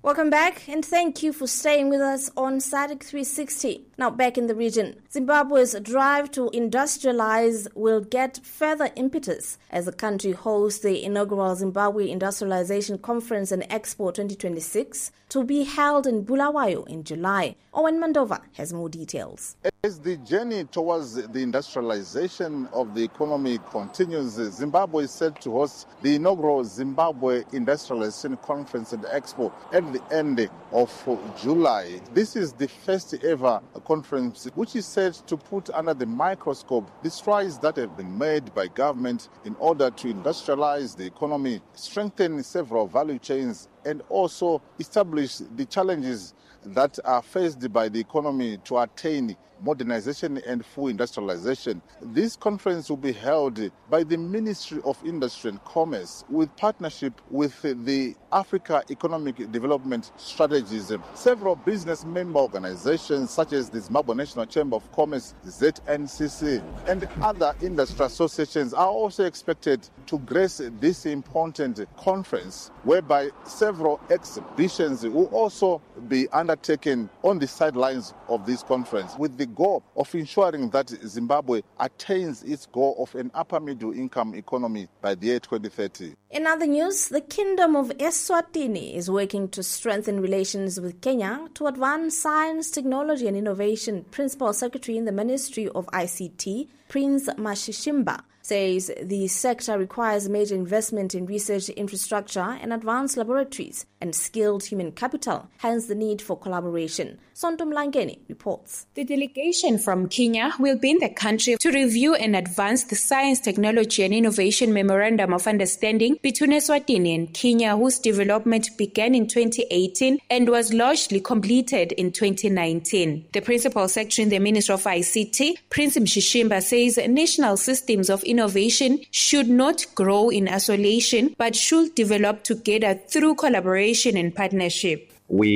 Welcome back and thank you for staying with us on SADC 360. Now back in the region, Zimbabwe's drive to industrialize will get further impetus as the country hosts the inaugural Zimbabwe Industrialization Conference and Expo 2026 to be held in Bulawayo in July. Owen Mandova has more details. As the journey towards the industrialization of the economy continues, Zimbabwe is set to host the inaugural Zimbabwe Industrialization Conference and Expo at the end of July. This is the first ever conference which is set to put under the microscope the strides that have been made by government in order to industrialize the economy, strengthen several value chains, and also establish the challenges that are faced by the economy to attain modernization and full industrialization. This conference will be held by the Ministry of Industry and Commerce with partnership with the Africa Economic Development Strategies. Several business member organizations such as the Zimbabwe National Chamber of Commerce, ZNCC, and other industry associations are also expected to grace this important conference, whereby several exhibitions will also be undertaken on the sidelines of this conference with the goal of ensuring that Zimbabwe attains its goal of an upper middle income economy by the year 2030. In other news, the Kingdom of Eswatini is working to strengthen relations with Kenya to advance science, technology and innovation. Principal Secretary in the Ministry of ICT, Prince Mashishimba, says the sector requires major investment in research infrastructure and advanced laboratories and skilled human capital, hence the need for collaboration. Sonto Mlangeni reports. The delegation from Kenya will be in the country to review and advance the Science, Technology and Innovation Memorandum of Understanding between Eswatini and Kenya, whose development began in 2018 and was largely completed in 2019. The Principal Secretary in the Ministry of ICT, Prince Mshishimba, says national systems of innovation should not grow in isolation but should develop together through collaboration and partnership.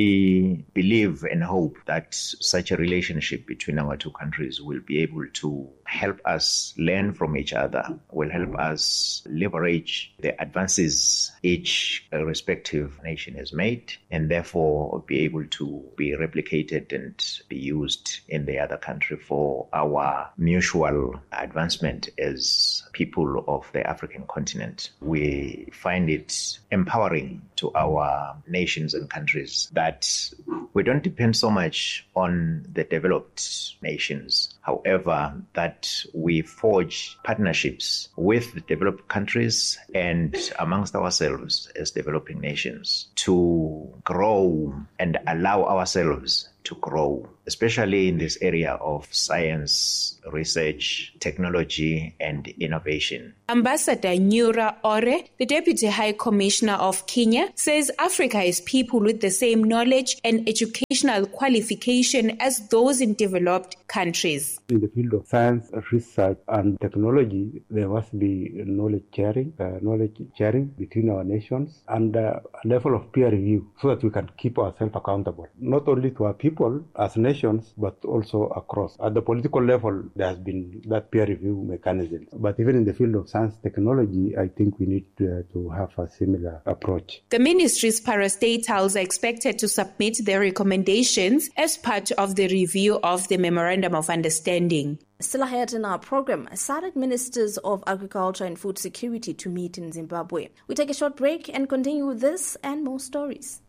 We believe and hope that such a relationship between our two countries will be able to help us learn from each other, will help us leverage the advances each respective nation has made, and therefore be able to be replicated and be used in the other country for our mutual advancement as people of the African continent. We find it empowering to our nations and countries that we don't depend so much on the developed nations. However, that we forge partnerships with the developed countries and amongst ourselves as developing nations to grow and allow ourselves to grow, especially in this area of science, research, technology, and innovation. Ambassador Nyura Ore, the Deputy High Commissioner of Kenya, says Africa has people with the same knowledge and educational qualification as those in developed countries. In the field of science, research, and technology, there must be knowledge sharing between our nations and a level of peer review so that we can keep ourselves accountable, not only to our people as nations, but also across. At the political level, there has been that peer review mechanism. But even in the field of science technology, I think we need to have a similar approach. The ministry's parastatals are expected to submit their recommendations as part of the review of the Memorandum of Understanding. Still ahead in our program, SADC Ministers of Agriculture and Food Security to meet in Zimbabwe. We take a short break and continue with this and more stories.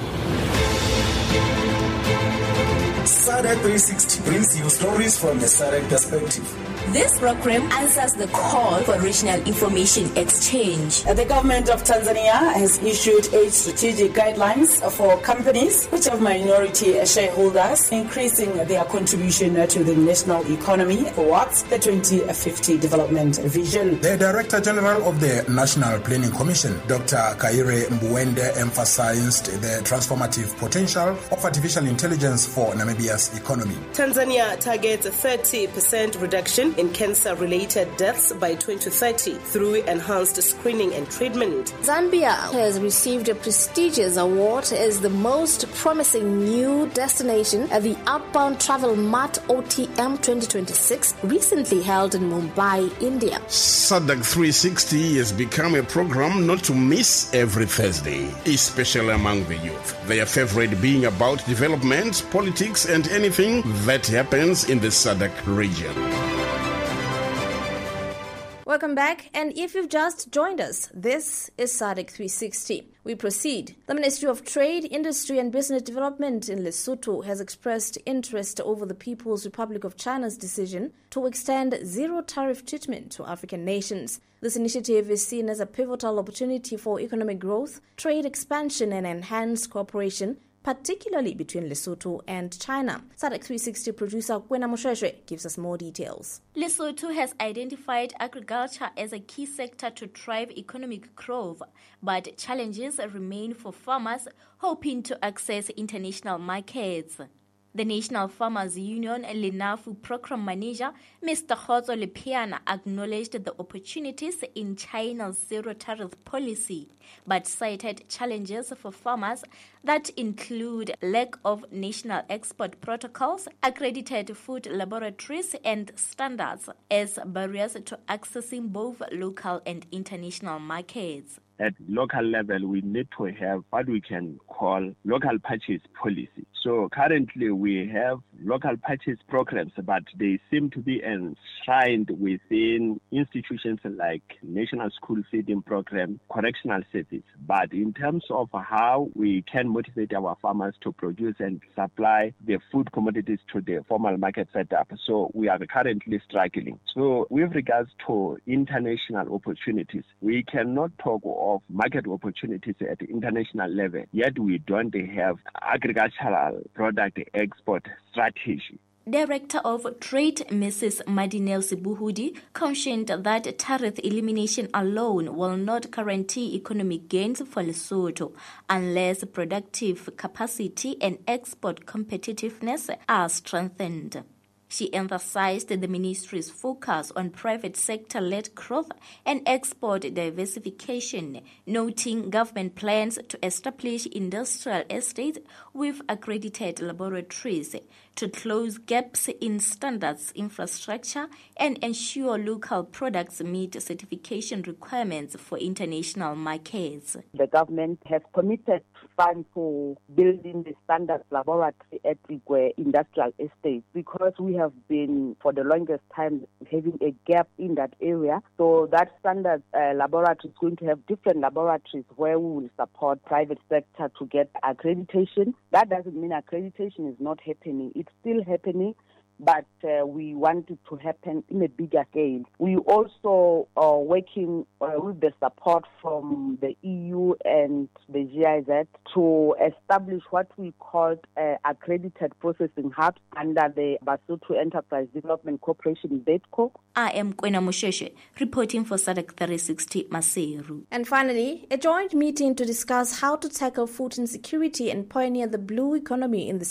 SADC 360 brings you stories from the SADC perspective. This program answers the call for regional information exchange. The government of Tanzania has issued 8 strategic guidelines for companies which have minority shareholders, increasing their contribution to the national economy towards the 2050 development vision. The Director General of the National Planning Commission, Dr. Kaire Mbuwende, emphasized the transformative potential of artificial intelligence for Namibia's economy. Tanzania targets a 30% reduction in cancer-related deaths by 2030 through enhanced screening and treatment. Zambia has received a prestigious award as the most promising new destination at the Outbound Travel Mart OTM 2026, recently held in Mumbai, India. SADC 360 has become a program not to miss every Thursday, especially among the youth. Their favorite being about development, politics, and anything that happens in the SADC region. Welcome back, and if you've just joined us, this is SADC 360. We proceed. The Ministry of Trade, Industry and Business Development in Lesotho has expressed interest over the People's Republic of China's decision to extend zero-tariff treatment to African nations. This initiative is seen as a pivotal opportunity for economic growth, trade expansion and enhanced cooperation, particularly between Lesotho and China. SADC 360 producer Kwena Mosheshwe gives us more details. Lesotho has identified agriculture as a key sector to drive economic growth, but challenges remain for farmers hoping to access international markets. The National Farmers Union Lenafu Program Manager, Mr. Khotso Lepiana, acknowledged the opportunities in China's zero-tariff policy, but cited challenges for farmers that include lack of national export protocols, accredited food laboratories and standards as barriers to accessing both local and international markets. At local level, we need to have what we can call local purchase policy. So currently we have local purchase programs, but they seem to be enshrined within institutions like National School Feeding Program, Correctional Service. But in terms of how we can motivate our farmers to produce and supply the food commodities to the formal market setup, so we are currently struggling. So with regards to international opportunities, we cannot talk of market opportunities at the international level, yet we don't have agricultural product export strategy. Director of Trade, Mrs. Madinel Sibuhudi, cautioned that tariff elimination alone will not guarantee economic gains for Lesotho unless productive capacity and export competitiveness are strengthened. She emphasized the ministry's focus on private sector-led growth and export diversification, noting government plans to establish industrial estates with accredited laboratories to close gaps in standards infrastructure and ensure local products meet certification requirements for international markets. The government has committed funds for building the standards laboratory at the industrial estate because we have been for the longest time having a gap in that area. So that standard laboratory is going to have different laboratories where we will support private sector to get accreditation. That doesn't mean accreditation is not happening. It's still happening, but we want it to happen in a bigger scale. We also are working with the support from the EU and the GIZ to establish what we call accredited processing hubs under the Basotho Enterprise Development Corporation, BEDCO. I am Kwena Mosheshe, reporting for SADC 360 Maseru. And finally, a joint meeting to discuss how to tackle food insecurity and pioneer the blue economy in the